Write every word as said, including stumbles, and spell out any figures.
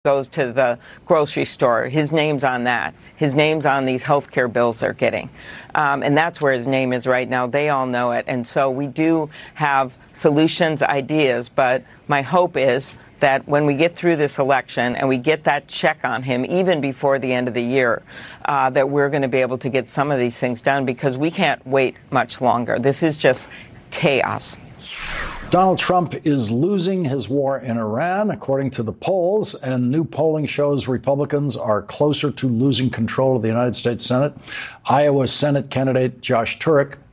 goes to the grocery store, his name's on that. His name's on these health care bills they're getting. Um, and that's where his name is right now. They all know it. And so we do have solutions, ideas, but my hope is that when we get through this election and we get that check on him, even before the end of the year, uh, that we're going to be able to get some of these things done, because we can't wait much longer. This is just chaos. Donald Trump is losing his war in Iran, according to the polls, and new polling shows Republicans are closer to losing control of the United States Senate. Iowa Senate candidate Josh Turek